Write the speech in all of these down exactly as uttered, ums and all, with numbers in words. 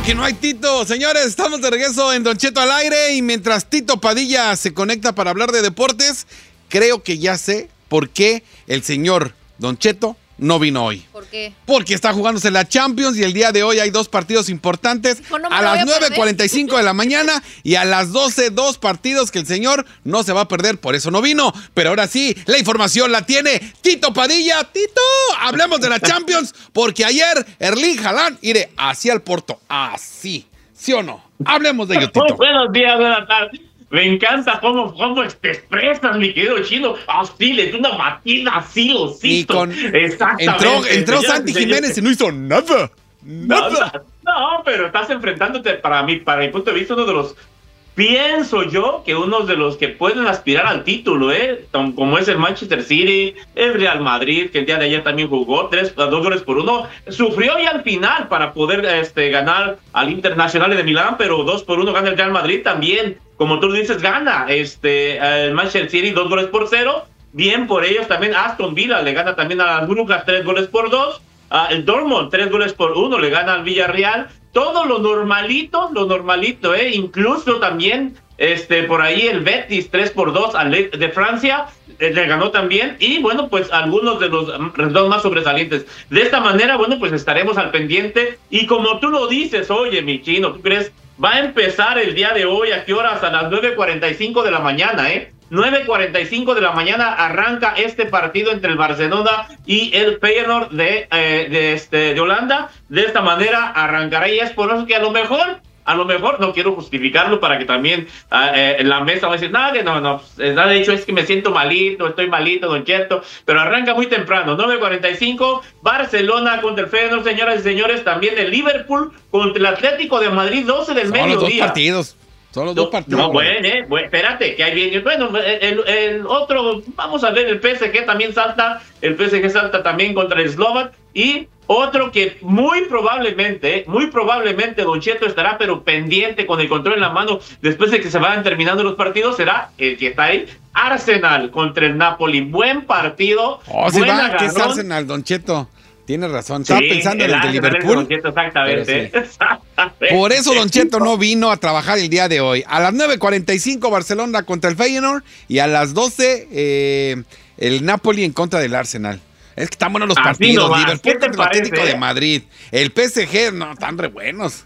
que no hay Tito. Señores, estamos de regreso en Don Cheto al aire y mientras Tito Padilla se conecta para hablar de deportes, creo que ya sé por qué el señor Don Cheto no vino hoy. ¿Por qué? Porque está jugándose la Champions y el día de hoy hay dos partidos importantes. Hijo, no me a lo voy las a nueve perder. cuarenta y cinco de la mañana y a las doce, dos partidos que el señor no se va a perder, por eso no vino. Pero ahora sí, la información la tiene Tito Padilla. Tito, hablemos de la Champions, porque ayer Erling Haaland, iré hacia el Porto, así, ¿sí o no? Hablemos de ello, Tito. Muy buenos días, buenas tardes. Me encanta cómo, cómo te expresas, mi querido Chino. Así, le dio una batida, así, lo Y cito. con, Exactamente. entró, entró Señoras Santi y señores, Jiménez y no hizo nada. Nada. No, pero estás enfrentándote, para mí, para mi punto de vista, uno de los, pienso yo, que uno de los que pueden aspirar al título, ¿eh? Como es el Manchester City, el Real Madrid, que el día de ayer también jugó, tres, dos goles por uno, sufrió ya al final para poder este, ganar al Internacional de Milán, pero dos por uno gana el Real Madrid también, como tú dices, gana este, el Manchester City, dos goles por cero, bien por ellos también. Aston Villa le gana también a las Brujas, tres goles por dos. Uh, el Dortmund, tres goles por uno, le gana al Villarreal. Todo lo normalito, lo normalito, ¿eh? Incluso también, este, por ahí el Betis, tres por dos al de Francia, eh, le ganó también. Y bueno, pues algunos de los resultados más sobresalientes. De esta manera, bueno, pues estaremos al pendiente. Y como tú lo dices, oye, mi Chino, ¿tú crees? Va a empezar el día de hoy, ¿a qué horas? A las nueve cuarenta y cinco de la mañana, ¿eh? nueve cuarenta y cinco de la mañana arranca este partido entre el Barcelona y el Feyenoord de, eh, de, este, de Holanda. De esta manera arrancará y es por eso que a lo mejor, a lo mejor, no quiero justificarlo para que también eh, en la mesa va a decir, nada, que no, no, nada de hecho es que me siento malito, estoy malito, Don Cheto, pero arranca muy temprano, nueve cuarenta y cinco, Barcelona contra el Feyenoord, señoras y señores, también el Liverpool contra el Atlético de Madrid, doce del Son mediodía. los dos partidos. Son los dos partidos. No, bueno, eh, bueno, espérate, que ahí viene. Bueno, el, el otro, vamos a ver, el P S G también salta, el P S G salta también contra el Slovak, y otro que muy probablemente, muy probablemente Don Cheto estará pero pendiente con el control en la mano después de que se vayan terminando los partidos, será el que está ahí, Arsenal contra el Napoli. Buen partido. Oh, sí va, ¿qué es Arsenal, Don Cheto? Tienes razón, estaba sí, pensando el en el de Liverpool. Don Cheto, exactamente. Sí. exactamente. Por eso Don Cheto no vino a trabajar el día de hoy. A las nueve cuarenta y cinco Barcelona contra el Feyenoord y a las doce eh, el Napoli en contra del Arsenal. Es que están buenos los Así partidos. nomás. Liverpool ¿Qué te contra el Atlético parece, de eh? Madrid. El P S G, no, están re buenos.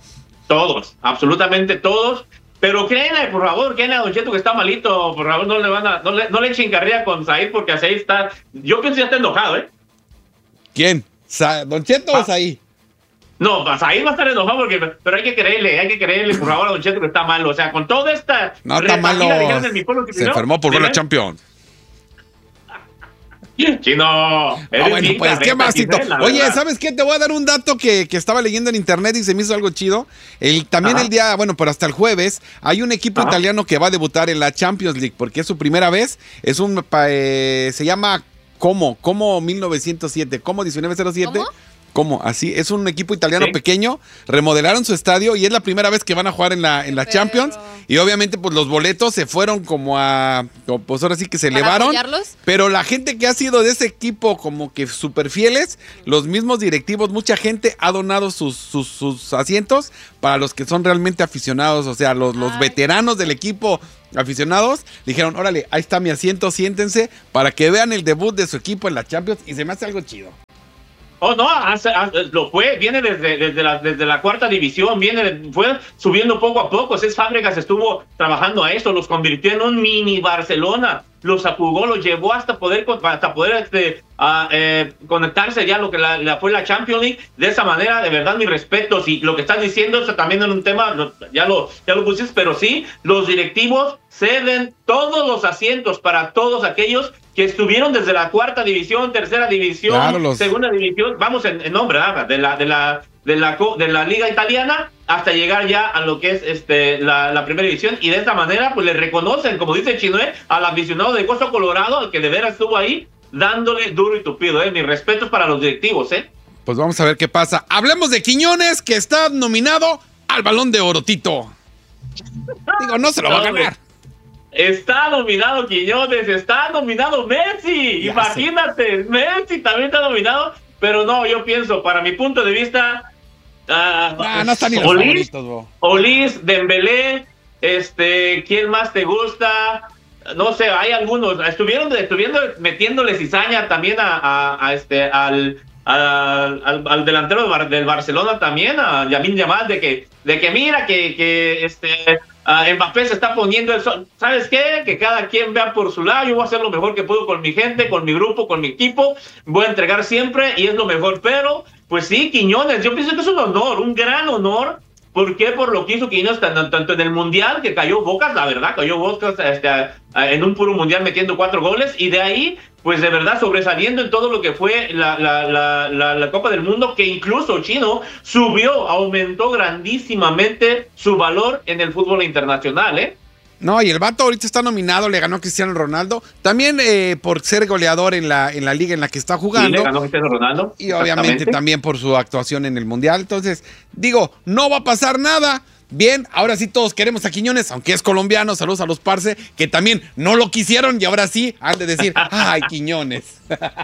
Todos, absolutamente todos. Pero créanle, por favor, créanle a Don Cheto que está malito. Por favor, no le van a, no le, no le echen carrera con Said, porque a Said está, yo pienso que ya está enojado, ¿eh? ¿Quién? Sa- ¿Don Cheto Ah. o Saí? No, Said va a estar enojado, porque, pero hay que creerle, hay que creerle, por favor, a Don Cheto que está malo. O sea, con toda esta... No está malo. repartida de ganas en mi pueblo que Se primero, enfermó por ver la primero- Champions. Chino, Ah, eres bueno, bien pues, ¿qué carreta, más, Tito? Gisela, Oye, ¿verdad? ¿sabes qué? Te voy a dar un dato que, que estaba leyendo en internet y se me hizo algo chido. El, también Ajá. el día, bueno, pero hasta el jueves, hay un equipo Ajá. italiano que va a debutar en la Champions League, porque es su primera vez. Es un, pa- eh, se llama Como, Como mil novecientos siete, Como diecinueve cero siete. ¿Cómo? ¿Cómo? Así, es un equipo italiano Sí. pequeño, remodelaron su estadio y es la primera vez que van a jugar en la, en la Qué Champions. perro. Y obviamente, pues los boletos se fueron como a, como, pues ahora sí que se ¿Para elevaron. apoyarlos? Pero la gente que ha sido de ese equipo como que súper fieles, los mismos directivos, mucha gente ha donado sus, sus, sus asientos para los que son realmente aficionados, o sea, los, los Ay. veteranos del equipo aficionados, dijeron, órale, ahí está mi asiento, siéntense, para que vean el debut de su equipo en la Champions, y se me hace algo chido. Oh, no, hace, hace- lo fue, viene desde, desde, la, desde la cuarta división, viene, fue subiendo poco a poco. Cés Fábregas estuvo trabajando a eso, los convirtió en un mini Barcelona, los jugó, los llevó hasta poder, hasta poder este, a, eh, conectarse ya lo que la, la fue la Champions League. De esa manera, de verdad, mis respetos. Y lo que estás diciendo, eso también en un tema, lo- ya lo, ya lo pusiste, pero sí, los directivos ceden todos los asientos para todos aquellos que estuvieron desde la cuarta división, tercera división, Claro, los- segunda división, vamos en, en nombre, ¿verdad? de la, de la, de la, co- de la liga italiana, hasta llegar ya a lo que es este la, la primera división, y de esta manera pues le reconocen, como dice Chinoé, al aficionado de Costa Colorado, al que de veras estuvo ahí, dándole duro y tupido, ¿eh? Mis respetos para los directivos, ¿eh? Pues vamos a ver qué pasa. Hablemos de Quiñones, que está nominado al Balón de Oro, Tito. Digo, no se lo va a No, ganar. Está nominado Quiñones, está nominado Messi, Ya imagínate, Messi también está nominado, pero no, yo pienso, para mi punto de vista, Uh, nah, no están ni los Olis, favoritos, bro. Olis, Dembélé, este, ¿quién más te gusta? No sé, hay algunos. Estuvieron, estuvieron metiéndole cizaña también a, a, a este, al, al, al, al delantero del, Bar, del Barcelona también, a Lamine Yamal, de que, de que mira que, que este, uh, Mbappé se está poniendo el sol. ¿Sabes qué? Que cada quien vea por su lado. Yo voy a hacer lo mejor que puedo con mi gente, con mi grupo, con mi equipo. Voy a entregar siempre y es lo mejor. Pero, pues sí, Quiñones, yo pienso que es un honor, un gran honor. ¿Por qué? Por lo que hizo Quiñones tanto, tanto en el Mundial, que cayó bocas, la verdad, cayó bocas este, en un puro Mundial metiendo cuatro goles, y de ahí, pues de verdad, sobresaliendo en todo lo que fue la, la, la, la, la Copa del Mundo, que incluso Chino subió, aumentó grandísimamente su valor en el fútbol internacional, ¿eh? No, y el vato ahorita está nominado, le ganó a Cristiano Ronaldo, también eh, por ser goleador en la, en la liga en la que está jugando. Sí, le ganó a Cristiano Ronaldo. Y obviamente también por su actuación en el Mundial. Entonces, digo, no va a pasar nada. Bien, ahora sí todos queremos a Quiñones, aunque es colombiano. Saludos a los parce, que también no lo quisieron y ahora sí han de decir, ¡ay, Quiñones!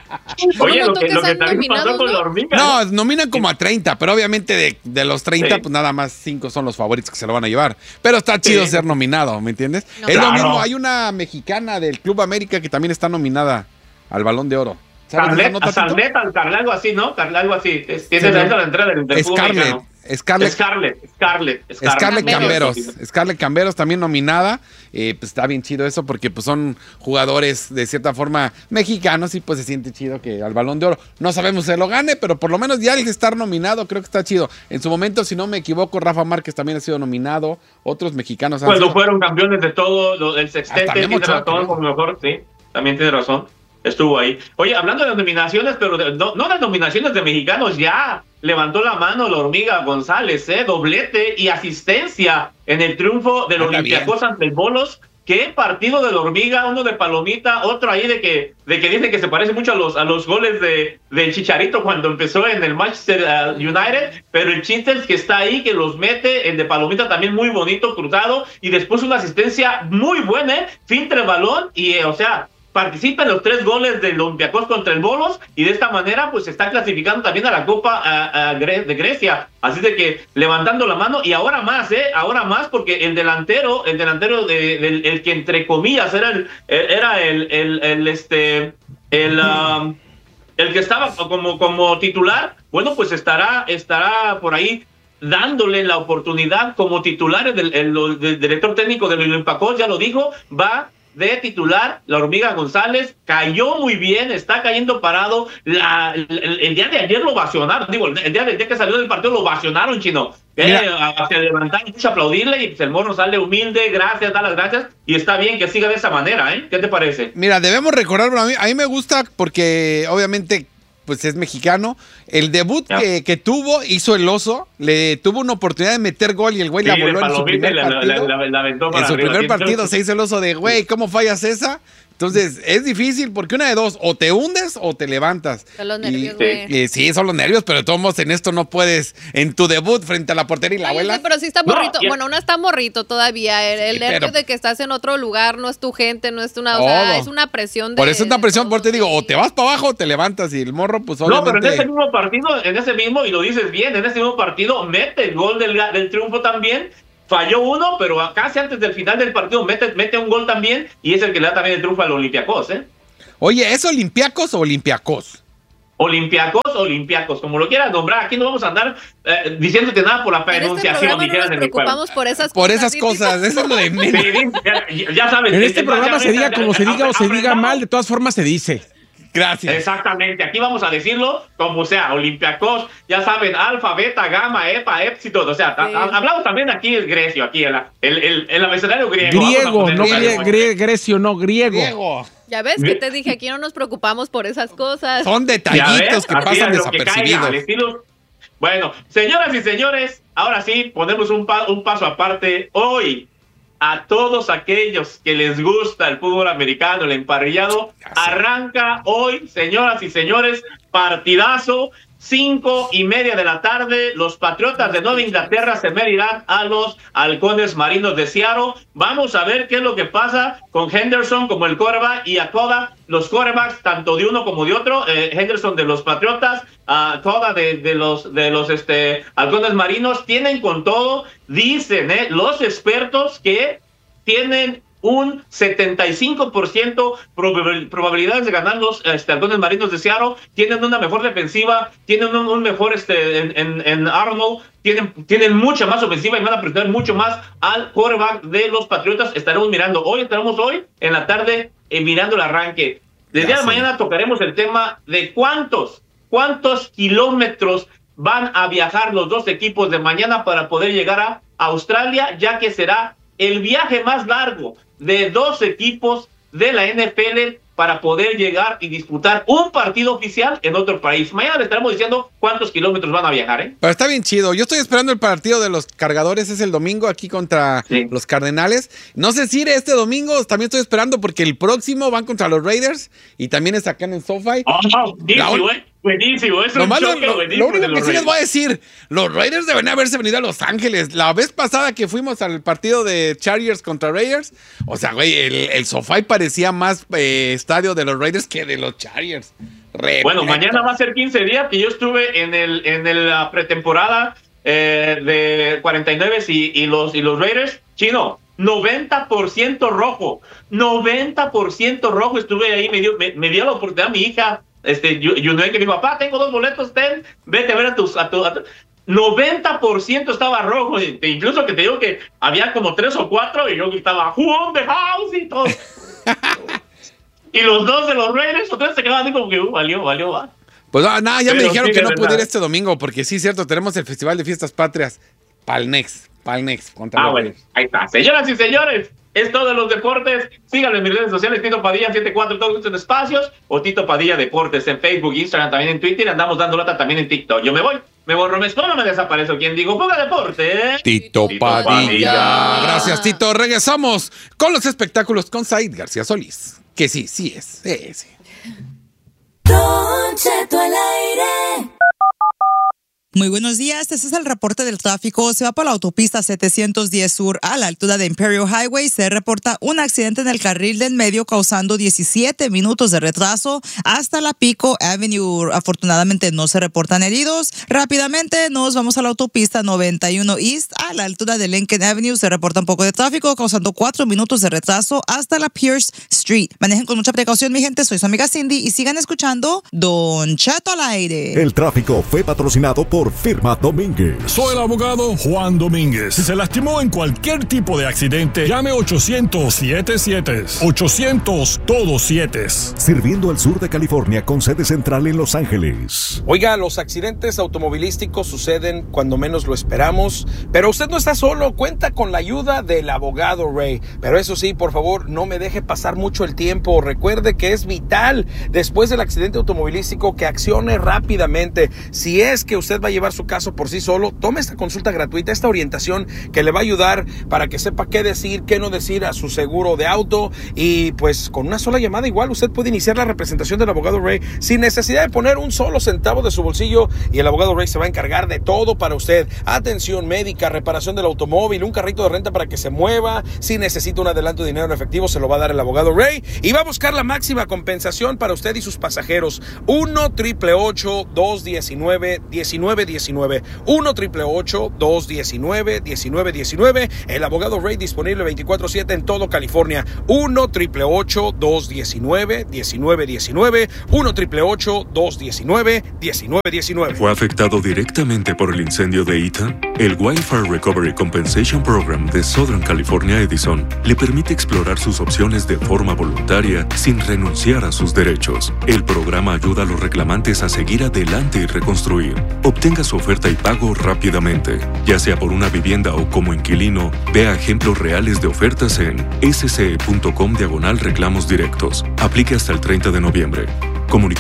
Oye, lo que, lo que también pasó con ¿no? la hormiga. No, nominan como a treinta, pero obviamente de, de los treinta, sí. pues nada más cinco son los favoritos que se lo van a llevar. Pero está chido sí. ser nominado, ¿me entiendes? No, es claro. lo mismo, hay una mexicana del Club América que también está nominada al Balón de Oro. Scarlett, Scarlett, algo así, ¿no? Algo así. Tiene sí, la entrada del, del Scarlett, Scarlett, Scarlett, Scarlett, Scarlett, Scarlett Camberos, Scarlett Camberos también nominada. Eh, pues está bien chido eso porque pues son jugadores de cierta forma mexicanos y pues se siente chido que al Balón de Oro no sabemos si se lo gane, pero por lo menos ya el estar nominado creo que está chido. En su momento, si no me equivoco, Rafa Márquez también ha sido nominado, otros mexicanos han Cuando sido... fueron campeones de todo, lo, el sextete, tiene razón, por lo mejor, sí, también tiene razón. Estuvo ahí. Oye, hablando de las nominaciones, pero de, no, no las nominaciones de mexicanos, ya levantó la mano la hormiga González, ¿eh? Doblete y asistencia en el triunfo del Olympiacos ante el Bolos. ¿Qué partido de la hormiga? Uno de Palomita, otro ahí de que de que dice que se parece mucho a los a los goles de del Chicharito cuando empezó en el Manchester uh, United, pero el chiste es que está ahí, que los mete, el de Palomita también muy bonito, cruzado, y después una asistencia muy buena, ¿eh? Filtra el balón y, eh, o sea, participa en los tres goles del Olympiacos contra el Bolos y de esta manera pues se está clasificando también a la Copa a, a Gre- de Grecia, así de que levantando la mano y ahora más, eh, ahora más porque el delantero, el delantero de, del el que entre comillas era el era el el, el este el um, el que estaba como como titular, bueno pues estará estará por ahí dándole la oportunidad como titular del el, el director técnico del Olympiacos, ya lo dijo, va de titular, la hormiga González, cayó muy bien, está cayendo parado, la, el, el día de ayer lo ovacionaron, digo, el, el día del día que salió del partido lo ovacionaron, Chino, eh, se levantaron, mucho aplaudirle y pues el mono sale humilde, gracias, da las gracias, y está bien que siga de esa manera, ¿eh? ¿Qué te parece? Mira, debemos recordar, a mí, a mí me gusta porque obviamente pues es mexicano. El debut yeah. que, que tuvo, hizo el oso, le tuvo una oportunidad de meter gol y el güey sí, la voló en su primer la, partido. La, la, la, la en su arriba, primer partido se hizo el oso de, güey, ¿cómo fallas esa? Entonces, es difícil porque una de dos, o te hundes o te levantas. Son los nervios, güey. Y, y, sí, son los nervios, pero de todos modos en esto no puedes, en tu debut frente a la portería y la abuela. Sí, pero sí está morrito, no, bueno, no está morrito todavía. El, el sí, nervio pero, de que estás en otro lugar, no es tu gente, no es una, o sea, es una presión de... Por eso es una presión, por te digo, o te vas para abajo o te levantas y el morro, pues obviamente... No, pero en ese mismo partido, en ese mismo, y lo dices bien, en ese mismo partido mete el gol del, del triunfo también. Falló uno, pero casi antes del final del partido mete, mete un gol también y es el que le da también el triunfo al Olympiacos, ¿eh? Oye, ¿es Olympiacos o Olympiacos? Olympiacos, Olympiacos, como lo quieras nombrar. Aquí no vamos a andar eh, diciéndote nada por la pronunciación. En este programa no nos preocupamos por esas por cosas. Por esas cosas, eso es lo de menos. Sí, ya, ya sabes. En este programa se diga como se diga o se diga mal, de todas formas se dice. Gracias. Exactamente, aquí vamos a decirlo como sea, Olympiacos, ya saben, alfa, beta, gamma, epa, epsilon, o sea, sí. hablamos también aquí el grecio, aquí el, el, el, el abecedario griego. Griego, no gre gre grecio, no, griego. griego. Ya ves que te dije, aquí no nos preocupamos por esas cosas. Son detallitos que pasan desapercibidos. Que estilo... Bueno, señoras y señores, ahora sí, ponemos un, pa un paso aparte. Hoy, a todos aquellos que les gusta el fútbol americano, el emparrillado, arranca hoy, señoras y señores, partidazo. cinco y media de la tarde, los Patriotas de Nueva Inglaterra se medirán a los Halcones Marinos de Seattle. Vamos a ver qué es lo que pasa con Henderson como el quarterback y a todos los quarterbacks, tanto de uno como de otro. Eh, Henderson de los Patriotas, a toda de, de los de los este Halcones Marinos, tienen con todo, dicen eh, los expertos que tienen un setenta y cinco por ciento prob- probabilidades de ganar los este, Halcones Marinos de Seattle. Tienen una mejor defensiva, tienen un, un mejor este en, en, en Arnold, tienen, tienen mucha más ofensiva y van a presionar mucho más al quarterback de los Patriotas. Estaremos mirando hoy, estaremos hoy en la tarde eh, mirando el arranque. Desde día de mañana tocaremos el tema de cuántos, cuántos kilómetros van a viajar los dos equipos de mañana para poder llegar a Australia, ya que será el viaje más largo de dos equipos de la N F L para poder llegar y disputar un partido oficial en otro país. Mañana le estaremos diciendo cuántos kilómetros van a viajar, ¿eh? Pero está bien chido. Yo estoy esperando el partido de los Cargadores, es el domingo aquí contra sí. los Cardenales. No sé si iré este domingo, también estoy esperando porque el próximo van contra los Raiders y también es acá en SoFi. Oh, oh, buenísimo, eh. Buenísimo, es un lo, choque lo, buenísimo. Lo único que sí les voy a decir, los Raiders deben haberse venido a Los Ángeles. La vez pasada que fuimos al partido de Chargers contra Raiders, o sea, güey, el, el SoFi parecía más eh, estadio de los Raiders que de los Chargers. Repito. Bueno, mañana va a ser quince días que yo estuve en el en el, la pretemporada eh, de cuarenta y nueve y, y, los, y los Raiders. Chino, noventa por ciento rojo. noventa por ciento rojo estuve ahí. Me dio, me, me dio la oportunidad mi hija. Este, yo, yo no que mi papá, tengo dos boletos, ten, vete a ver a tus, a tu, a tu. noventa por ciento estaba rojo, incluso que te digo que había como tres o cuatro y yo gritaba, who on the house y todo. Y los dos de los Raiders, otra vez se quedaban así como que, uh, valió, valió, va. Pues nada, nah, ya Pero me dijeron sí, que no verdad. pude ir este domingo, porque sí, cierto, tenemos el Festival de Fiestas Patrias, Palnex, Palnex. Contra ah, bueno, ahí está. Señoras y señores, es todo de los deportes. Síganme en mis redes sociales, Tito Padilla setenta y cuatro, todos estos espacios, o Tito Padilla Deportes en Facebook, Instagram, también en Twitter, andamos dando lata también en TikTok. Yo me voy, me borro, me escondo, me desaparezco. ¿Quién digo? Ponga deporte. Tito, Tito Padilla. Padilla. Gracias, Tito. Regresamos con los espectáculos con Said García Solís. Que sí, sí es, sí, sí. Don Cheto al aire. Muy buenos días, este es el reporte del tráfico. Se va por la autopista setecientos diez Sur a la altura de Imperial Highway. Se reporta un accidente en el carril del medio causando diecisiete minutos de retraso hasta la Pico Avenue. Afortunadamente no se reportan heridos. Rápidamente nos vamos a la autopista noventa y uno East a la altura de Lincoln Avenue. Se reporta un poco de tráfico causando cuatro minutos de retraso hasta la Pierce Street. Manejen con mucha precaución, mi gente. Soy su amiga Cindy y sigan escuchando Don Cheto al aire. El tráfico fue patrocinado por Firma Domínguez. Soy el abogado Juan Domínguez. Si se lastimó en cualquier tipo de accidente, llame ochocientos siete siete. ochocientos todos siete. Sirviendo al sur de California con sede central en Los Ángeles. Oiga, los accidentes automovilísticos suceden cuando menos lo esperamos, pero usted no está solo, cuenta con la ayuda del abogado Ray. Pero eso sí, por favor, no me deje pasar mucho el tiempo. Recuerde que es vital después del accidente automovilístico que accione rápidamente. Si es que usted va a llevar su caso por sí solo, tome esta consulta gratuita, esta orientación que le va a ayudar para que sepa qué decir, qué no decir a su seguro de auto, y pues con una sola llamada igual usted puede iniciar la representación del abogado Ray sin necesidad de poner un solo centavo de su bolsillo, y el abogado Ray se va a encargar de todo para usted: atención médica, reparación del automóvil, un carrito de renta para que se mueva. Si necesita un adelanto de dinero en efectivo, se lo va a dar el abogado Ray, y va a buscar la máxima compensación para usted y sus pasajeros. uno, ocho ocho ocho, dos uno nueve, uno nueve uno nueve, uno, ocho ocho ocho, dos uno nueve, uno nueve uno nueve. El abogado Ray disponible veinticuatro siete en todo California. uno, ocho ocho ocho, dos uno nueve, uno nueve uno nueve, uno, ocho ocho ocho, dos uno nueve, uno nueve uno nueve. ¿Fue afectado directamente por el incendio de Ethan? El Wildfire Recovery Compensation Program de Southern California Edison le permite explorar sus opciones de forma voluntaria sin renunciar a sus derechos. El programa ayuda a los reclamantes a seguir adelante y reconstruir. Obtenga su oferta y pago rápidamente. Ya sea por una vivienda o como inquilino, vea ejemplos reales de ofertas en esse punto com diagonal reclamos directos. Aplique hasta el treinta de noviembre. Comunica